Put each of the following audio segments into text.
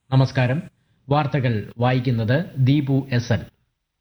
നമസ്കാരം. വാർത്തകൾ വായിക്കുന്നത് ദീപു എസ് എൽ.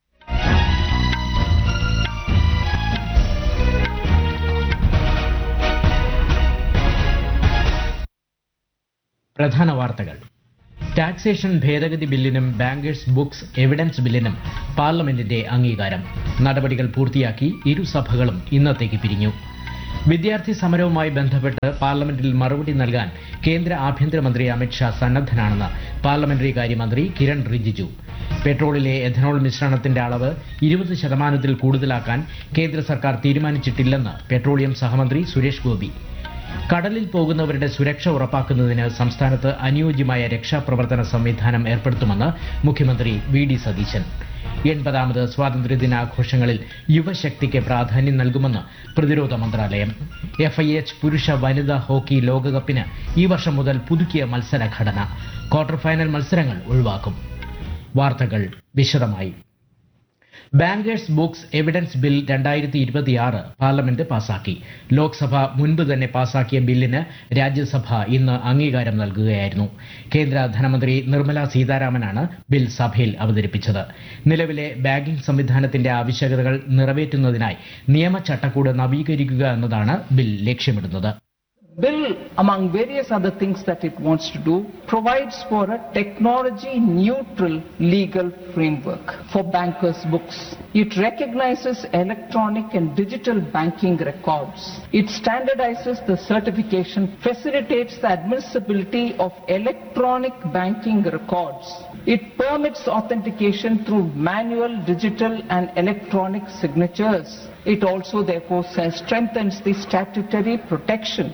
പ്രധാന വാർത്തകൾ. ടാക്സേഷൻ ഭേദഗതി ബില്ലിനും ബാങ്കേഴ്സ് ബുക്സ് എവിഡൻസ് ബില്ലിനും പാർലമെന്റിന്റെ അംഗീകാരം. നടപടികൾ പൂർത്തിയാക്കി ഇരുസഭകളും ഇന്നത്തേക്ക് പിരിഞ്ഞു. വിദ്യാർത്ഥി സമരവുമായി ബന്ധപ്പെട്ട് പാർലമെന്റിൽ മറുപടി നൽകാൻ കേന്ദ്ര ആഭ്യന്തരമന്ത്രി അമിത്ഷാ സന്നദ്ധനാണെന്ന് പാർലമെന്ററി കാര്യമന്ത്രി കിരൺ റിജിജു. പെട്രോളിലെ എഥനോൾ മിശ്രണത്തിന്റെ അളവ് 20% കൂടുതലാക്കാൻ കേന്ദ്ര സർക്കാർ തീരുമാനിച്ചിട്ടില്ലെന്ന് പെട്രോളിയം സഹമന്ത്രി സുരേഷ് ഗോപി. കടലിൽ പോകുന്നവരുടെ സുരക്ഷ ഉറപ്പാക്കുന്നതിന് സംസ്ഥാനത്ത് അനുയോജ്യമായ രക്ഷാപ്രവർത്തന സംവിധാനം ഏർപ്പെടുത്തുമെന്ന് മുഖ്യമന്ത്രി വി.ഡി. സതീശൻ. 80ാമത് സ്വാതന്ത്ര്യദിനാഘോഷങ്ങളിൽ യുവശക്തിക്ക് പ്രാധാന്യം നൽകുമെന്ന് പ്രതിരോധ മന്ത്രാലയം. FIH പുരുഷ വനിതാ ഹോക്കി ലോകകപ്പിന് ഈ വർഷം മുതൽ പുതുക്കിയ മത്സരഘടന. ക്വാർട്ടർ ഫൈനൽ മത്സരങ്ങൾ ഒഴിവാക്കും. വാർത്തകൾ വിശദമായി. Bankers books evidence bill 2026 parliament പാസാക്കി. ലോക്സഭ മുൻപ് തന്നെ പാസാക്കിയ ബില്ലിന് രാജ്യസഭ ഇന്ന് അംഗീകാരം നൽകുകയായിരുന്നു. കേന്ദ്ര ധനമന്ത്രി നിർമ്മല സീതാരാമനാണ് ബിൽ സഭയിൽ അവതരിപ്പിച്ചത്. നിലവിലെ ബാങ്കിംഗ് സംവിധാനത്തിന്റെ ആവശ്യകതകൾ നിറവേറ്റുന്നതിനായി നിയമചട്ടക്കൂട് നവീകരിക്കുക എന്നതാണ് ബിൽ ലക്ഷ്യമിടുന്നത്. Bill, among various other things that it wants to do, provides for a technology-neutral legal framework for bankers' books. It recognizes electronic and digital banking records. It standardizes the certification, facilitates the admissibility of electronic banking records. It permits authentication through manual, digital and electronic signatures. It also, therefore, strengthens the statutory protection.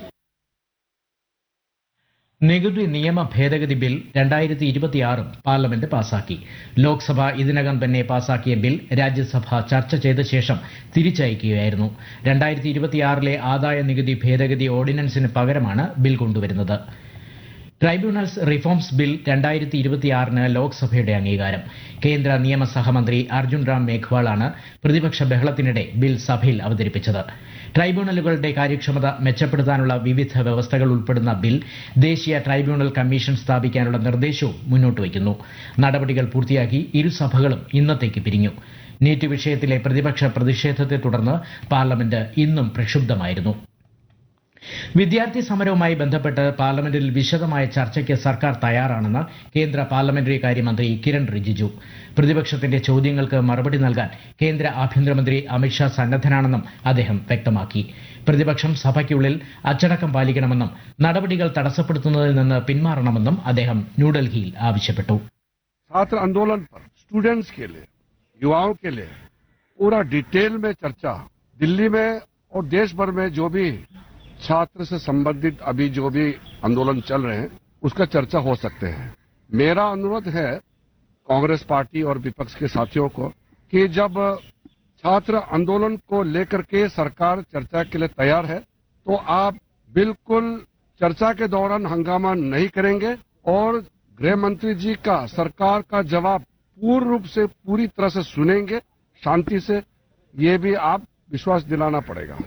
നികുതി നിയമ ഭേദഗതി bill 2026 parliament പാസാക്കി. ലോക്സഭ ഇതിനകം തന്നെ പാസാക്കിയ bill Rajya Sabha ചർച്ച ചെയ്ത ശേഷം തിരിച്ചയക്കുകയായിരുന്നു. 2026 ആദായ നികുതി ഭേദഗതി ഓർഡിനൻസിന് പകരമാണ് ബിൽ കൊണ്ടുവരുന്നത്. ട്രൈബ്യൂണൽസ് റിഫോംസ് ബിൽ 2026 ലോക്സഭയുടെ അംഗീകാരം. കേന്ദ്ര നിയമ സഹമന്ത്രി അർജുൻ റാം മേഘ്വാളാണ് പ്രതിപക്ഷ ബഹളത്തിനിടെ ബിൽ സഭയിൽ അവതരിപ്പിച്ചത്. ട്രൈബ്യൂണലുകളുടെ കാര്യക്ഷമത മെച്ചപ്പെടുത്താനുള്ള വിവിധ വ്യവസ്ഥകൾ ഉൾപ്പെടുന്ന ബിൽ ദേശീയ ട്രൈബ്യൂണൽ കമ്മീഷൻ സ്ഥാപിക്കാനുള്ള നിർദ്ദേശവും മുന്നോട്ട് വയ്ക്കുന്നു. നടപടികൾ പൂർത്തിയാക്കി ഇരുസഭകളും ഇന്നത്തേക്ക് പിരിഞ്ഞു. നീറ്റ് വിഷയത്തിലെ പ്രതിപക്ഷ പ്രതിഷേധത്തെ തുടർന്ന് പാർലമെന്റ് ഇന്നും പ്രക്ഷുബ്ധമായിരുന്നു. വിദ്യാർത്ഥി സമരവുമായി ബന്ധപ്പെട്ട് പാർലമെന്റിൽ വിശദമായ ചർച്ചയ്ക്ക് സർക്കാർ തയ്യാറാണെന്ന് കേന്ദ്ര പാർലമെന്ററി കാര്യമന്ത്രി കിരൺ റിജിജു. പ്രതിപക്ഷത്തിന്റെ ചോദ്യങ്ങൾക്ക് മറുപടി നൽകാൻ കേന്ദ്ര ആഭ്യന്തരമന്ത്രി അമിത്ഷാ സന്നദ്ധനാണെന്നും അദ്ദേഹം വ്യക്തമാക്കി. പ്രതിപക്ഷം സഭയ്ക്കുള്ളിൽ അച്ചടക്കം പാലിക്കണമെന്നും നടപടികൾ തടസ്സപ്പെടുത്തുന്നതിൽ നിന്ന് പിന്മാറണമെന്നും അദ്ദേഹം ന്യൂഡൽഹിയിൽ ആവശ്യപ്പെട്ടു. छात्र आंदोलन पर स्टूडेंट्स के लिए, युवाओं के लिए पूरा डिटेल में चर्चा दिल्ली में और देश भर में जो भी छात्र से संबंधित अभी जो भी आंदोलन चल रहे हैं उसका चर्चा हो सकते हैं. मेरा अनुरोध है कांग्रेस पार्टी और विपक्ष के साथियों को कि जब छात्र आंदोलन को लेकर के सरकार चर्चा के लिए तैयार है तो आप बिल्कुल चर्चा के दौरान हंगामा नहीं करेंगे और गृह मंत्री जी का सरकार का जवाब पूर्ण रूप से पूरी तरह से सुनेंगे शांति से. ये भी आप विश्वास दिलाना पड़ेगा.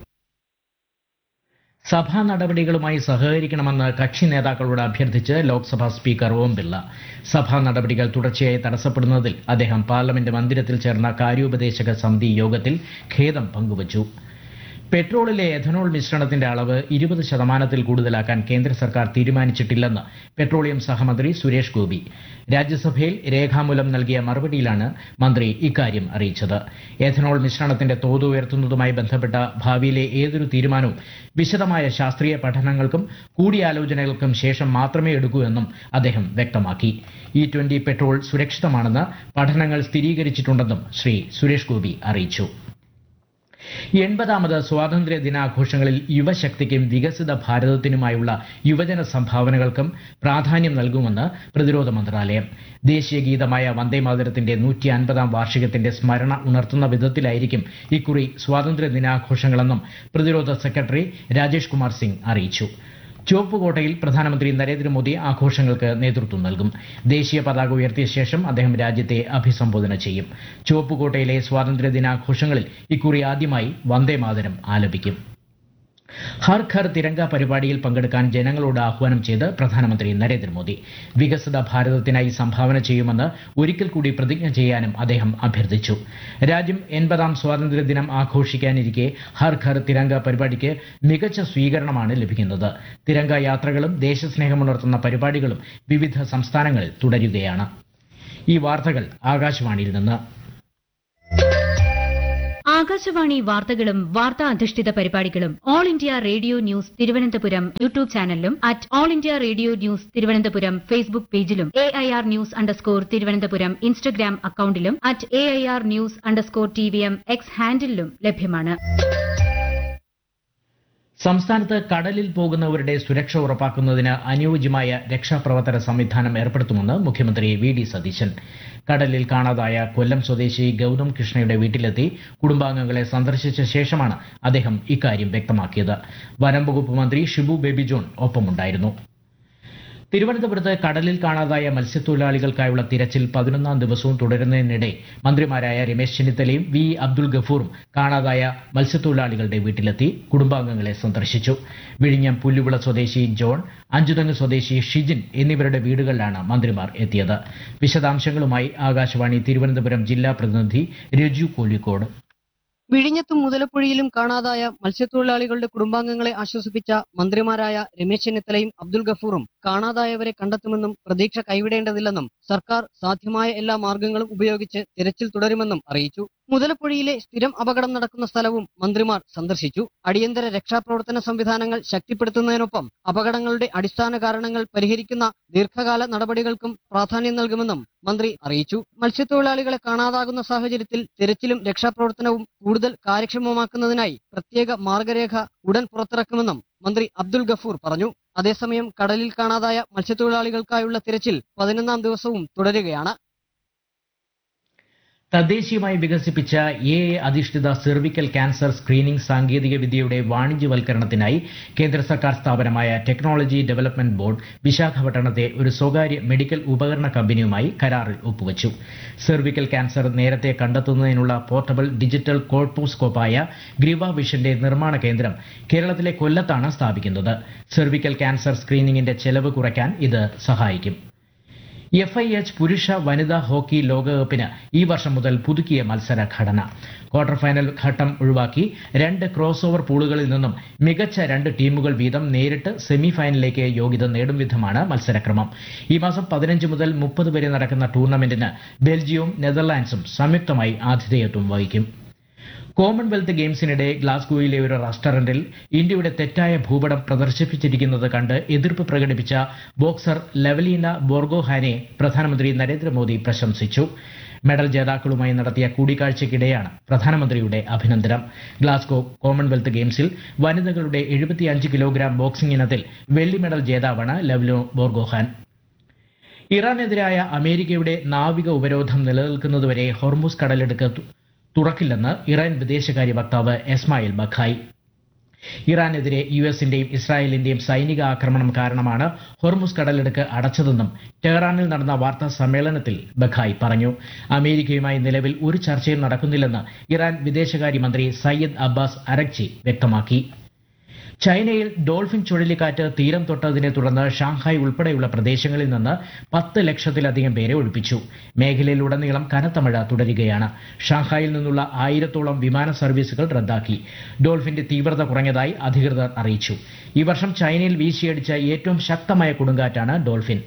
സഭാ നടപടികളുമായി സഹകരിക്കണമെന്ന് കക്ഷി നേതാക്കളോട് അഭ്യർത്ഥിച്ച് ലോക്സഭാ സ്പീക്കർ ഓം ബിർള. സഭാ നടപടികൾ തുടർച്ചയായി തടസ്സപ്പെടുന്നതിൽ അദ്ദേഹം പാർലമെന്റ് മന്ദിരത്തിൽ ചേർന്ന കാര്യോപദേശക സമിതി യോഗത്തിൽ ഖേദം പങ്കുവച്ചു. പെട്രോളിലെ എഥനോൾ മിശ്രണത്തിന്റെ അളവ് 20% കൂടുതലാക്കാൻ കേന്ദ്ര സർക്കാർ തീരുമാനിച്ചിട്ടില്ലെന്ന് പെട്രോളിയം സഹമന്ത്രി സുരേഷ് ഗോപി. രാജ്യസഭയിൽ രേഖാമൂലം നൽകിയ മറുപടിയിലാണ് മന്ത്രി ഇക്കാര്യം അറിയിച്ചത്. എഥനോൾ മിശ്രണത്തിന്റെ തോത് ഉയർത്തുന്നതുമായി ബന്ധപ്പെട്ട ഭാവിയിലെ ഏതൊരു തീരുമാനവും വിശദമായ ശാസ്ത്രീയ പഠനങ്ങൾക്കും കൂടിയാലോചനകൾക്കും ശേഷം മാത്രമേ എടുക്കൂ എന്നും അദ്ദേഹം വ്യക്തമാക്കി. E20 പെട്രോൾ സുരക്ഷിതമാണെന്ന് പഠനങ്ങൾ സ്ഥിരീകരിച്ചിട്ടുണ്ടെന്നും ശ്രീ സുരേഷ് ഗോപി അറിയിച്ചു. 80ാമത് സ്വാതന്ത്ര്യ ദിനാഘോഷങ്ങളിൽ യുവശക്തിക്കും വികസിത ഭാരതത്തിനുമായുള്ള യുവജന സംഭാവനകൾക്കും പ്രാധാന്യം നൽകുമെന്ന് പ്രതിരോധ മന്ത്രാലയം. ദേശീയ ഗീതമായ വന്ദേമാതരത്തിന്റെ 150ാം വാർഷികത്തിന്റെ സ്മരണ ഉണർത്തുന്ന വിധത്തിലായിരിക്കും ഇക്കുറി സ്വാതന്ത്ര്യ ദിനാഘോഷങ്ങളെന്നും പ്രതിരോധ സെക്രട്ടറി രാജേഷ് കുമാർ സിംഗ് അറിയിച്ചു. ചുവപ്പുകോട്ടയിൽ പ്രധാനമന്ത്രി നരേന്ദ്രമോദി ആഘോഷങ്ങൾക്ക് നേതൃത്വം നൽകും. ദേശീയ പതാക ഉയർത്തിയ ശേഷം അദ്ദേഹം രാജ്യത്തെ അഭിസംബോധന ചെയ്യും. ചുവപ്പുകോട്ടയിലെ സ്വാതന്ത്ര്യ ദിനാഘോഷങ്ങളിൽ ഇക്കുറി ആദ്യമായി വന്ദേമാതരം ആലപിക്കും. ഹർ ഘർ തിരങ്ക പരിപാടിയിൽ പങ്കെടുക്കാൻ ജനങ്ങളോട് ആഹ്വാനം ചെയ്ത് പ്രധാനമന്ത്രി നരേന്ദ്രമോദി. വികസിത ഭാരതത്തിനായി സംഭാവന ചെയ്യുമെന്ന് ഒരിക്കൽ കൂടി പ്രതിജ്ഞ ചെയ്യാനും അദ്ദേഹം അഭ്യർത്ഥിച്ചു. രാജ്യം 80ാം സ്വാതന്ത്ര്യദിനം ആഘോഷിക്കാനിരിക്കെ ഹർ ഘർ തിരങ്ക പരിപാടിക്ക് മികച്ച സ്വീകരണമാണ് ലഭിക്കുന്നത്. തിരങ്ക യാത്രകളും ദേശസ്നേഹമുണർത്തുന്ന പരിപാടികളും വിവിധ സംസ്ഥാനങ്ങളിൽ തുടരുകയാണ്. ഈ വാർത്തകൾ ആകാശവാണിയിൽ നിന്ന്. ആകാശവാണി വാർത്തകളും വാർത്താ അധിഷ്ഠിത പരിപാടികളും all India radio news Thiruvananthapuram YouTube ചാനലിലും all India radio news Thiruvananthapuram Facebook പേജിലും AIR _ തിരുവനന്തപുരം ഇൻസ്റ്റഗ്രാം അക്കൌണ്ടിലും AIR News _ എക്സ് ഹാൻഡിലും ലഭ്യമാണ്. സംസ്ഥാനത്ത് കടലിൽ പോകുന്നവരുടെ സുരക്ഷ ഉറപ്പാക്കുന്നതിന് അനുയോജ്യമായ രക്ഷാപ്രവർത്തന സംവിധാനം ഏർപ്പെടുത്തുമെന്ന് മുഖ്യമന്ത്രി വി.ഡി. സതീശൻ. കടലിൽ കാണാതായ കൊല്ലം സ്വദേശി ഗൌതം കൃഷ്ണയുടെ വീട്ടിലെത്തി കുടുംബാംഗങ്ങളെ സന്ദർശിച്ച ശേഷമാണ് അദ്ദേഹം ഇക്കാര്യം വ്യക്തമാക്കിയത്. വനം വകുപ്പ് മന്ത്രി ഷിബു ബേബി ജോൺ ഒപ്പമുണ്ടായിരുന്നു. തിരുവനന്തപുരത്ത് കടലിൽ കാണാതായ മത്സ്യത്തൊഴിലാളികൾക്കായുള്ള തിരച്ചിൽ 11ാം ദിവസവും തുടരുന്നതിനിടെ മന്ത്രിമാരായ രമേശ് ചെന്നിത്തലയും വി. അബ്ദുൽ ഗഫൂറും കാണാതായ മത്സ്യത്തൊഴിലാളികളുടെ വീട്ടിലെത്തി കുടുംബാംഗങ്ങളെ സന്ദർശിച്ചു. വിഴിഞ്ഞം പുല്ലുവിള സ്വദേശി ജോൺ, അഞ്ചുതെങ്ങ് സ്വദേശി ഷിജിൻ എന്നിവരുടെ വീടുകളിലാണ് മന്ത്രിമാർ എത്തിയത്. വിശദാംശങ്ങളുമായി ആകാശവാണി തിരുവനന്തപുരം ജില്ലാ പ്രതിനിധി രജു കോലിക്കോട്. വിഴിഞ്ഞത്തും മുതലപ്പുഴയിലും കാണാതായ മത്സ്യത്തൊഴിലാളികളുടെ കുടുംബാംഗങ്ങളെ ആശ്വസിപ്പിച്ച മന്ത്രിമാരായ രമേശ് ചെന്നിത്തലയും അബ്ദുൽ ഗഫൂറും കാണാതായവരെ കണ്ടെത്തുമെന്നും പ്രതീക്ഷ കൈവിടേണ്ടതില്ലെന്നും സർക്കാർ സാധ്യമായ എല്ലാ മാർഗങ്ങളും ഉപയോഗിച്ച് തിരച്ചിൽ തുടരുമെന്നും അറിയിച്ചു. മുതലപ്പുഴയിലെ സ്ഥിരം അപകടം നടക്കുന്ന സ്ഥലവും മന്ത്രിമാർ സന്ദർശിച്ചു. അടിയന്തര രക്ഷാപ്രവർത്തന സംവിധാനങ്ങൾ ശക്തിപ്പെടുത്തുന്നതിനൊപ്പം അപകടങ്ങളുടെ അടിസ്ഥാന കാരണങ്ങൾ പരിഹരിക്കുന്ന ദീർഘകാല നടപടികൾക്കും പ്രാധാന്യം നൽകുമെന്നും മന്ത്രി അറിയിച്ചു. മത്സ്യത്തൊഴിലാളികളെ കാണാതാകുന്ന സാഹചര്യത്തിൽ തിരച്ചിലും രക്ഷാപ്രവർത്തനവും കൂടുതൽ കാര്യക്ഷമമാക്കുന്നതിനായി പ്രത്യേക മാർഗരേഖ ഉടൻ പുറത്തിറക്കുമെന്നും മന്ത്രി അബ്ദുൽ ഗഫൂർ പറഞ്ഞു. അതേസമയം കടലിൽ കാണാതായ മത്സ്യത്തൊഴിലാളികൾക്കായുള്ള തിരച്ചിൽ 11ാം ദിവസവും തുടരുകയാണ്. തദ്ദേശീയമായി വികസിപ്പിച്ച AI അധിഷ്ഠിത സെർവിക്കൽ ക്യാൻസർ സ്ക്രീനിംഗ് സാങ്കേതിക വിദ്യയുടെ വാണിജ്യവൽക്കരണത്തിനായി കേന്ദ്ര സർക്കാർ സ്ഥാപനമായ ടെക്നോളജി ഡെവലപ്മെന്റ് ബോർഡ് വിശാഖപട്ടണത്തെ ഒരു സ്വകാര്യ മെഡിക്കൽ ഉപകരണ കമ്പനിയുമായി കരാറിൽ ഒപ്പുവച്ചു. സെർവിക്കൽ ക്യാൻസർ നേരത്തെ കണ്ടെത്തുന്നതിനുള്ള പോർട്ടബിൾ ഡിജിറ്റൽ കോൾപോസ്കോപ്പായ ഗ്രീവ വിഷന്റെ നിർമ്മാണ കേന്ദ്രം കേരളത്തിലെ കൊല്ലത്താണ് സ്ഥാപിക്കുന്നത്. സെർവിക്കൽ ക്യാൻസർ സ്ക്രീനിംഗിന്റെ ചെലവ് കുറയ്ക്കാൻ ഇത് സഹായിക്കും. FIH പുരുഷ വനിതാ ഹോക്കി ലോകകപ്പിന് ഈ വർഷം മുതൽ പുതുക്കിയ മത്സര ഘടന. ക്വാർട്ടർ ഫൈനൽ ഘട്ടം ഒഴിവാക്കി 2 ക്രോസ് ഓവർ പൂളുകളിൽ നിന്നും മികച്ച 2 ടീമുകൾ വീതം നേരിട്ട് സെമി ഫൈനലിലേക്ക് യോഗ്യത നേടും വിധമാണ് മത്സരക്രമം. ഈ മാസം 15 മുതൽ 30 വരെ നടക്കുന്ന ടൂർണമെന്റിന് ബെൽജിയവും നെതർലാൻഡ്സും സംയുക്തമായി ആതിഥേയത്വം വഹിക്കും. കോമൺവെൽത്ത് ഗെയിംസിനിടെ ഗ്ലാസ്ഗോയിലെ ഒരു റെസ്റ്റോറന്റിൽ ഇന്ത്യയുടെ തെറ്റായ ഭൂപടം പ്രദർശിപ്പിച്ചിരിക്കുന്നത് കണ്ട് എതിർപ്പ് പ്രകടിപ്പിച്ച ബോക്സർ ലവലീന ബോർഗോഹാനെ പ്രധാനമന്ത്രി നരേന്ദ്രമോദി പ്രശംസിച്ചു. മെഡൽ ജേതാക്കളുമായി നടത്തിയ കൂടിക്കാഴ്ചയ്ക്കിടെയാണ് പ്രധാനമന്ത്രിയുടെ അഭിനന്ദനം. ഗ്ലാസ്ഗോ കോമൺവെൽത്ത് ഗെയിംസിൽ വനിതകളുടെ 75 കിലോഗ്രാം ബോക്സിംഗ് ഇനത്തിൽ വെള്ളി മെഡൽ ജേതാവാണ് ലവ്ലിന ബോർഗോഹാൻ. ഇറാനെതിരായ അമേരിക്കയുടെ നാവിക ഉപരോധം നിലനിൽക്കുന്നതുവരെ ഹോർമുസ് കടലിടുക്ക് തുറക്കില്ലെന്ന് ഇറാൻ വിദേശകാര്യ വക്താവ് എസ്മായിൽ ബഖായി. ഇറാനെതിരെ യുഎസിന്റെയും ഇസ്രായേലിന്റെയും സൈനിക ആക്രമണം കാരണമാണ് ഹോർമുസ് കടലിടുക്ക് അടച്ചതെന്നും ടെഹ്റാനിൽ നടന്ന വാർത്താ സമ്മേളനത്തിൽ ബഖായി പറഞ്ഞു. അമേരിക്കയുമായി നിലവിൽ ഒരു ചർച്ചയും നടക്കുന്നില്ലെന്ന് ഇറാൻ വിദേശകാര്യമന്ത്രി സയ്യിദ് അബ്ബാസ് അരഗ്ചി വ്യക്തമാക്കി. ചൈനയിൽ ഡോൾഫിൻ ചുഴലിക്കാറ്റ് തീരം തൊട്ടതിനെ തുടർന്ന് ഷാങ്ഹായ് ഉൾപ്പെടെയുള്ള പ്രദേശങ്ങളിൽ നിന്ന് 10 ലക്ഷത്തിലധികം പേരെ ഒഴിപ്പിച്ചു. മേഖലയിലുടനീളം കനത്ത മഴ തുടരുകയാണ്. ഷാങ്ഹായിൽ നിന്നുള്ള 1000-ഓളം വിമാന സർവീസുകൾ റദ്ദാക്കി. ഡോൾഫിന്റെ തീവ്രത കുറഞ്ഞതായി അധികൃതർ അറിയിച്ചു. ഈ വർഷം ചൈനയിൽ വീശിയടിച്ച ഏറ്റവും ശക്തമായ കൊടുങ്കാറ്റാണ് ഡോൾഫിൻ.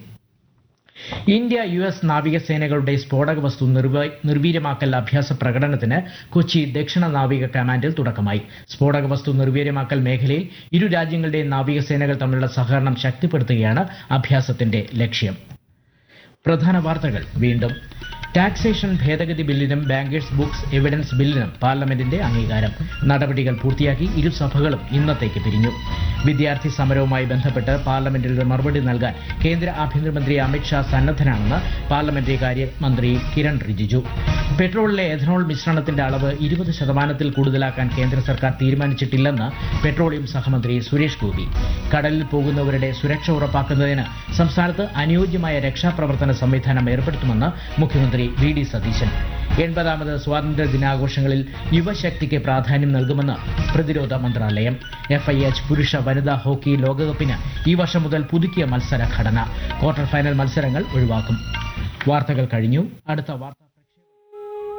ഇന്ത്യ US നാവികസേനകളുടെ സ്ഫോടക വസ്തു നിർവീര്യമാക്കൽ അഭ്യാസ പ്രകടനത്തിന് കൊച്ചി ദക്ഷിണ നാവിക കമാൻഡിൽ തുടക്കമായി. സ്ഫോടക വസ്തു നിർവീര്യമാക്കൽ മേഖലയിൽ ഇരു രാജ്യങ്ങളുടെയും നാവികസേനകൾ തമ്മിലുള്ള സഹകരണം ശക്തിപ്പെടുത്തുകയാണ് അഭ്യാസത്തിന്റെ ലക്ഷ്യം. പ്രധാന വാർത്തകൾ വീണ്ടും. ടാക്സേഷൻ ഭേദഗതി ബില്ലിനും ബാങ്കേഴ്സ് ബുക്സ് എവിഡൻസ് ബില്ലിനും പാർലമെന്റിന്റെ അംഗീകാരം. നടപടികൾ പൂർത്തിയാക്കി ഇരുസഭകളും ഇന്നത്തേക്ക് പിരിഞ്ഞു. വിദ്യാർത്ഥി സമരവുമായി ബന്ധപ്പെട്ട് പാർലമെന്റിൽ മറുപടി നൽകാൻ കേന്ദ്ര ആഭ്യന്തരമന്ത്രി അമിത്ഷാ സന്നദ്ധനാണെന്ന് പാർലമെന്ററി കാര്യമന്ത്രി കിരൺ റിജിജു. പെട്രോളിലെ എഥനോൾ മിശ്രണത്തിന്റെ അളവ് 20% കൂടുതലാക്കാൻ കേന്ദ്ര സർക്കാർ തീരുമാനിച്ചിട്ടില്ലെന്ന് പെട്രോളിയം സഹമന്ത്രി സുരേഷ് ഗോപി. കടലിൽ പോകുന്നവരുടെ സുരക്ഷ ഉറപ്പാക്കുന്നതിന് സംസ്ഥാനത്ത് അനുയോജ്യമായ രക്ഷാപ്രവർത്തന പ്രോത്സാഹന സംവിധാനം ഏർപ്പെടുത്തുമെന്ന് മുഖ്യമന്ത്രി വി ഡി സതീശൻ. 80ാമത് സ്വാതന്ത്ര്യ ദിനാഘോഷങ്ങളിൽ യുവശക്തിക്ക് പ്രാധാന്യം നൽകുമെന്ന് പ്രതിരോധ മന്ത്രാലയം. FIH പുരുഷ വനിതാ ഹോക്കി ലോകകപ്പിന് ഈ വർഷം മുതൽ പുതുക്കിയ മത്സര ഘടന. ക്വാർട്ടർ ഫൈനൽ മത്സരങ്ങൾ ഒഴിവാക്കും. വാർത്തകൾ കഴിഞ്ഞു. അടുത്ത വാർത്ത